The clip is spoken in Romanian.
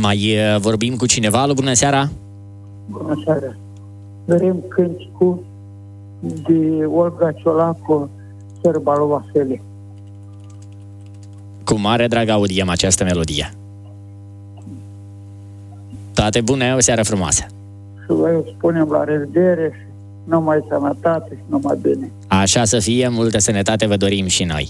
Mai vorbim cu cineva? Alo, bună seara! Bună seara! Vrem cânticul de Olga Ciolacu, Sărbalul Vasile. Cu mare drag audiem această melodie. Toate bune, o seară frumoasă! Și vă spunem la revedere și numai sănătate și numai bine. Așa să fie, multă sănătate vă dorim și noi.